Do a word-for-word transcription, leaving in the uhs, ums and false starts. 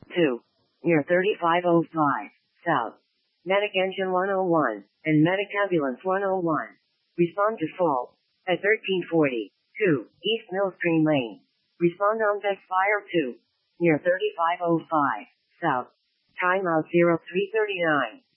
two, near thirty-five oh five, south. Medic Engine one oh one, and Medic Ambulance one oh one. Respond to fault. At thirteen forty-two, East Millstream Lane. Respond on deck Fire two, near thirty-five oh five, south. Timeout zero three thirty-nine.